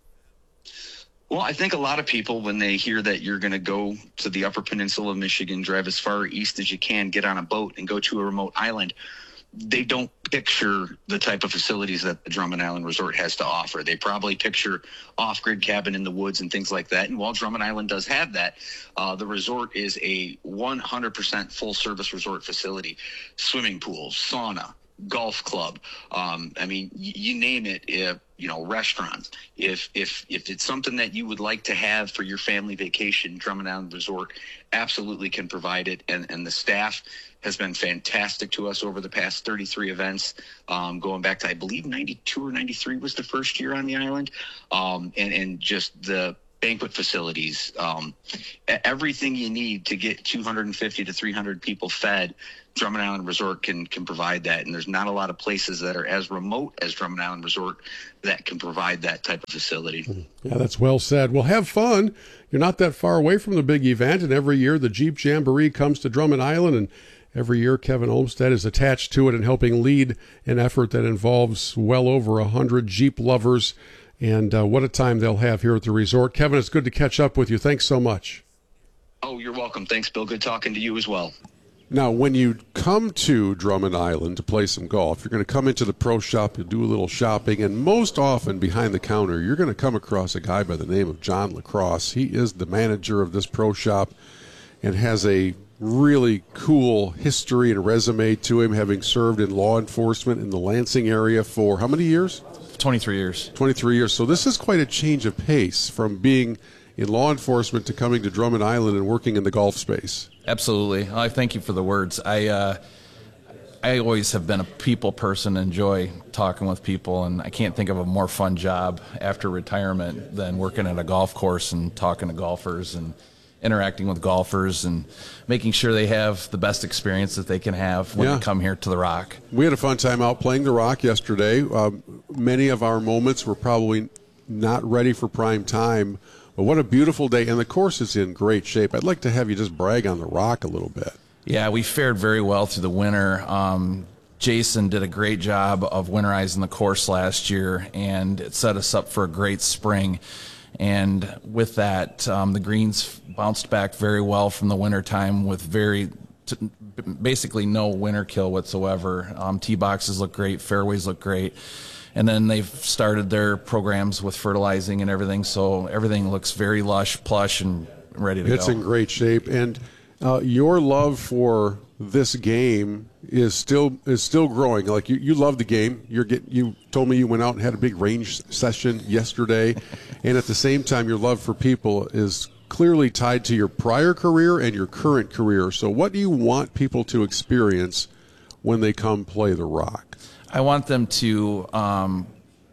Well, I think a lot of people, when they hear that you're going to go to the Upper Peninsula of Michigan, drive as far east as you can, get on a boat and go to a remote island, they don't picture the type of facilities that the Drummond Island Resort has to offer. They probably picture off-grid cabin in the woods and things like that. And while Drummond Island does have that, uh, the resort is a one hundred percent full-service resort facility. Swimming pools, sauna, golf club. Um, I mean, y- you name it, if, you know, restaurants. If, if, if it's something that you would like to have for your family vacation, Drummond Island Resort absolutely can provide it. And, and the staff has been fantastic to us over the past thirty-three events, um, going back to, I believe, ninety-two or ninety-three was the first year on the island. Um, and, and just the banquet facilities, um, everything you need to get two hundred fifty to three hundred people fed, Drummond Island Resort can can provide that. And there's not a lot of places that are as remote as Drummond Island Resort that can provide that type of facility. Yeah, that's well said. Well, have fun. You're not that far away from the big event, and every year the Jeep Jamboree comes to Drummond Island, and every year Kevin Olmstead is attached to it and helping lead an effort that involves well over one hundred Jeep lovers. And uh, what a time they'll have here at the resort. Kevin, it's good to catch up with you. Thanks so much. Oh, you're welcome. Thanks, Bill. Good talking to you as well. Now, when you come to Drummond Island to play some golf, you're going to come into the pro shop, you'll do a little shopping, and most often behind the counter, you're going to come across a guy by the name of John Lacrosse. He is the manager of this pro shop and has a really cool history and resume to him, having served in law enforcement in the Lansing area for how many years? twenty-three years. twenty-three years. So this is quite a change of pace from being in law enforcement to coming to Drummond Island and working in the golf space. Absolutely. I thank you for the words. I uh, I always have been a people person, enjoy talking with people, and I can't think of a more fun job after retirement than working at a golf course and talking to golfers and interacting with golfers and making sure they have the best experience that they can have when Yeah. they come here to the Rock. We had a fun time out playing the Rock yesterday. Um, many of our moments were probably not ready for prime time, but what a beautiful day, and the course is in great shape. I'd like to have you just brag on the Rock a little bit. Yeah, we fared very well through the winter. Um, Jason did a great job of winterizing the course last year, and it set us up for a great spring. And with that, um, the greens bounced back very well from the winter time with very, t- basically no winter kill whatsoever. Um, tee boxes look great, fairways look great. And then they've started their programs with fertilizing and everything, so everything looks very lush, plush, and ready to It's go. in great shape, and uh, your love for this game is still is still growing. Like you, you love the game. You're get you told me you went out and had a big range session yesterday, and at the same time, your love for people is clearly tied to your prior career and your current career. So, what do you want people to experience when they come play the Rock? I want them to um,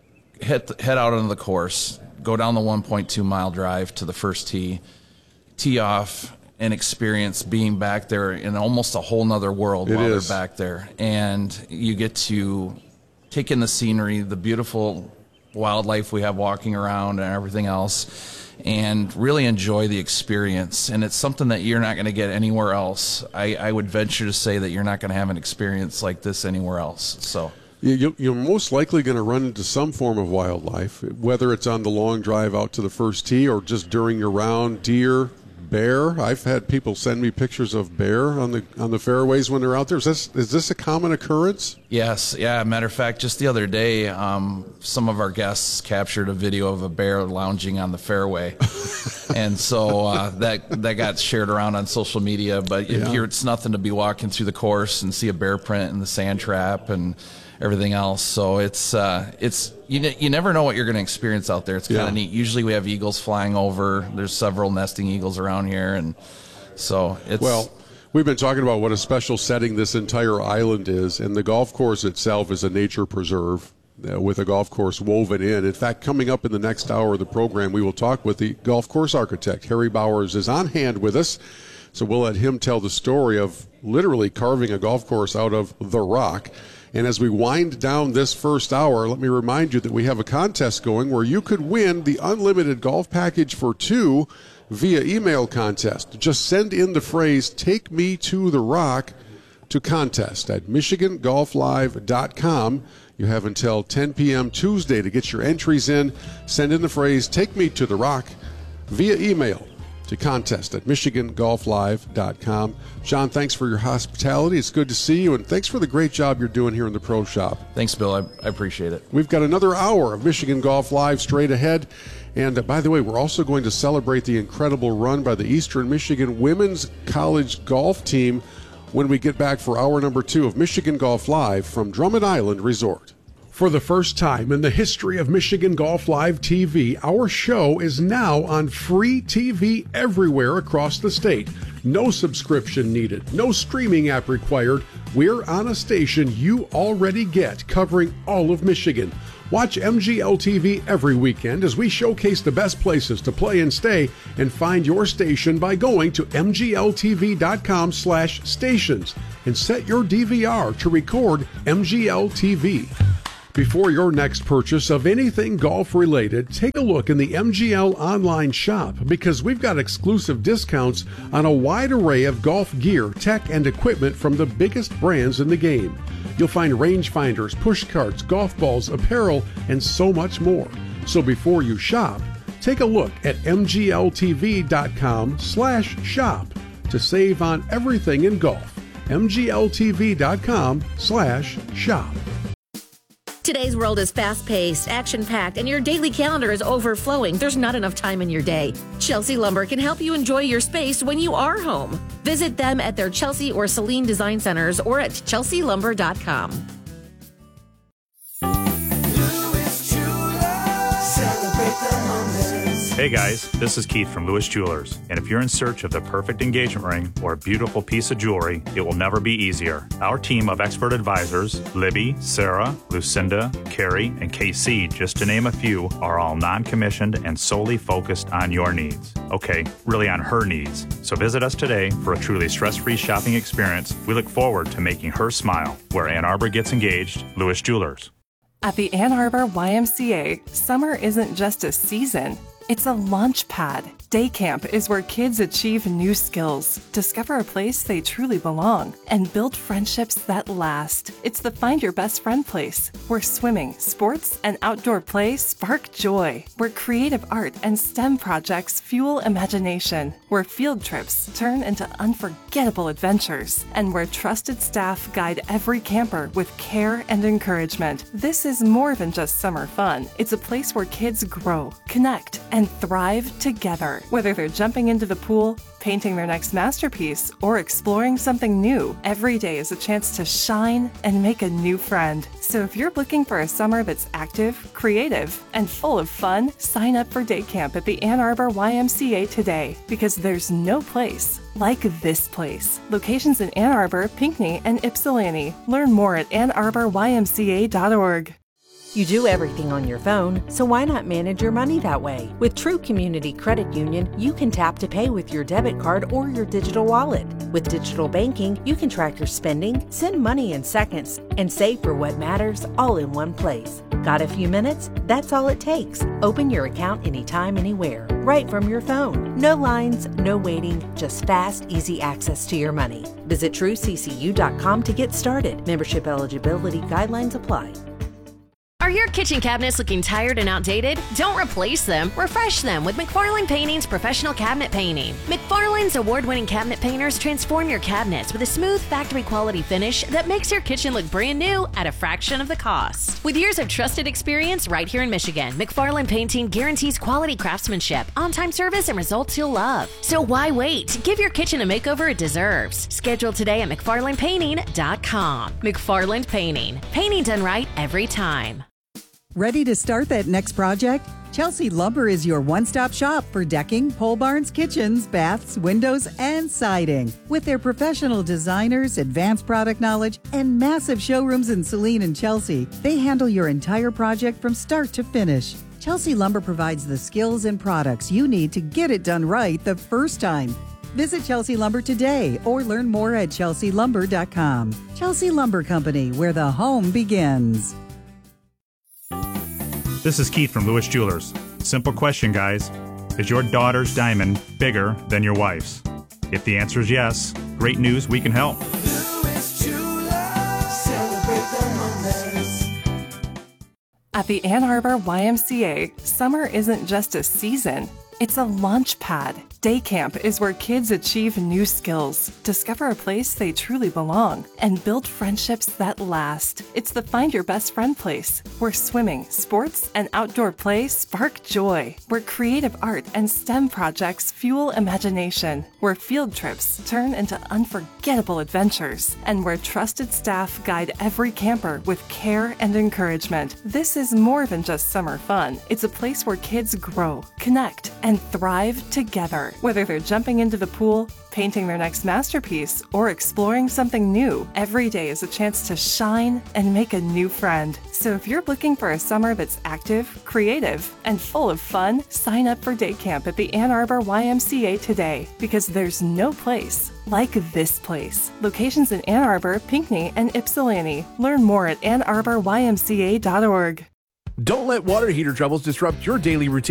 head head out onto the course, go down the one point two mile drive to the first tee, tee off, and experience being back there in almost a whole nother world It while is. they're back there. And you get to take in the scenery, the beautiful wildlife we have walking around and everything else, and really enjoy the experience. And it's something that you're not going to get anywhere else. I, I would venture to say that you're not going to have an experience like this anywhere else. So. You- you- You're most likely going to run into some form of wildlife, whether it's on the long drive out to the first tee or just during your round. Deer, bear. I've had people send me pictures of bear on the on the fairways when they're out there. Is this is this a common occurrence? Yes, yeah. Matter of fact, just the other day, um, some of our guests captured a video of a bear lounging on the fairway, and so uh, that that got shared around on social media. But Yeah. here, it's nothing to be walking through the course and see a bear print in the sand trap and everything else. So it's uh, it's you ne- you never know what you're going to experience out there. It's kind of Yeah. neat. Usually, we have eagles flying over. There's several nesting eagles around here, and so it's Well, we've been talking about what a special setting this entire island is, and the golf course itself is a nature preserve uh, with a golf course woven in. In fact, coming up in the next hour of the program, we will talk with the golf course architect. Harry Bowers is on hand with us, so we'll let him tell the story of literally carving a golf course out of the rock. And as we wind down this first hour, let me remind you that we have a contest going where you could win the unlimited golf package for two via email contest. Just send in the phrase, "Take me to the rock," to contest at michigan golf live dot com. You have until ten p.m. Tuesday to get your entries in. Send in the phrase, "Take me to the rock," via email to contest at michigan golf live dot com. John, thanks for your hospitality. It's good to see you, and thanks for the great job you're doing here in the pro shop. Thanks, Bill. I, I appreciate it. We've got another hour of Michigan Golf Live straight ahead. And uh, by the way, we're also going to celebrate the incredible run by the Eastern Michigan women's college golf team when we get back for hour number two of Michigan Golf Live from Drummond Island Resort. For the first time in the history of Michigan Golf Live T V, our show is now on free T V everywhere across the state. No subscription needed, no streaming app required. We're on a station you already get, covering all of Michigan. Watch M G L T V every weekend as we showcase the best places to play and stay, and find your station by going to m g l t v dot com slash stations and set your D V R to record M G L T V. Before your next purchase of anything golf related, take a look in the M G L online shop, because we've got exclusive discounts on a wide array of golf gear, tech, and equipment from the biggest brands in the game. You'll find rangefinders, push carts, golf balls, apparel, and so much more. So before you shop, take a look at m g l t v dot com slash shop to save on everything in golf. m g l t v dot com slash shop. Today's world is fast-paced, action-packed, and your daily calendar is overflowing. There's not enough time in your day. Chelsea Lumber can help you enjoy your space when you are home. Visit them at their Chelsea or Saline Design Centers or at chelsea lumber dot com. Hey guys, this is Keith from Lewis Jewelers, and if you're in search of the perfect engagement ring or a beautiful piece of jewelry, it will never be easier. Our team of expert advisors, Libby, Sarah, Lucinda, Carrie, and K C, just to name a few, are all non-commissioned and solely focused on your needs. Okay, really on her needs. So visit us today for a truly stress-free shopping experience. We look forward to making her smile. Where Ann Arbor gets engaged, Lewis Jewelers. At the Ann Arbor Y M C A, summer isn't just a season. It's a launch pad. Day camp is where kids achieve new skills, discover a place they truly belong, and build friendships that last. It's the Find Your Best Friend place, where swimming, sports, and outdoor play spark joy, where creative art and STEM projects fuel imagination, where field trips turn into unforgettable adventures, and where trusted staff guide every camper with care and encouragement. This is more than just summer fun. It's a place where kids grow, connect, and thrive together. Whether they're jumping into the pool, painting their next masterpiece, or exploring something new, every day is a chance to shine and make a new friend. So if you're looking for a summer that's active, creative, and full of fun, sign up for day camp at the Ann Arbor Y M C A today, because there's no place like this place. Locations in Ann Arbor, Pinckney, and Ypsilanti. Learn more at ann arbor y m c a dot org. You do everything on your phone, so why not manage your money that way? With True Community Credit Union, you can tap to pay with your debit card or your digital wallet. With digital banking, you can track your spending, send money in seconds, and save for what matters all in one place. Got a few minutes? That's all it takes. Open your account anytime, anywhere, right from your phone. No lines, no waiting, just fast, easy access to your money. Visit true c c u dot com to get started. Membership eligibility guidelines apply. Are your kitchen cabinets looking tired and outdated? Don't replace them. Refresh them with McFarlane Painting's professional cabinet painting. McFarlane's award-winning cabinet painters transform your cabinets with a smooth factory-quality finish that makes your kitchen look brand new at a fraction of the cost. With years of trusted experience right here in Michigan, McFarlane Painting guarantees quality craftsmanship, on-time service, and results you'll love. So why wait? Give your kitchen a makeover it deserves. Schedule today at mcfarlane painting dot com. McFarlane Painting. Painting done right every time. Ready to start that next project? Chelsea Lumber is your one-stop shop for decking, pole barns, kitchens, baths, windows, and siding. With their professional designers, advanced product knowledge, and massive showrooms in Saline and Chelsea, they handle your entire project from start to finish. Chelsea Lumber provides the skills and products you need to get it done right the first time. Visit Chelsea Lumber today or learn more at chelsea lumber dot com. Chelsea Lumber Company, where the home begins. This is Keith from Lewis Jewelers. Simple question, guys. Is your daughter's diamond bigger than your wife's? If the answer is yes, great news, we can help. Lewis Jewelers, celebrate the moments. At the Ann Arbor Y M C A, summer isn't just a season. It's a launch pad. Day camp is where kids achieve new skills, discover a place they truly belong, and build friendships that last. It's the Find Your Best Friend place, where swimming, sports, and outdoor play spark joy, where creative art and STEM projects fuel imagination, where field trips turn into unforgettable adventures, and where trusted staff guide every camper with care and encouragement. This is more than just summer fun. It's a place where kids grow, connect, and thrive together. Whether they're jumping into the pool, painting their next masterpiece, or exploring something new, every day is a chance to shine and make a new friend. So if you're looking for a summer that's active, creative, and full of fun, sign up for day camp at the Ann Arbor Y M C A today, because there's no place like this place. Locations in Ann Arbor, Pinckney, and Ypsilanti. Learn more at ann arbor y m c a dot org. Don't let water heater troubles disrupt your daily routine.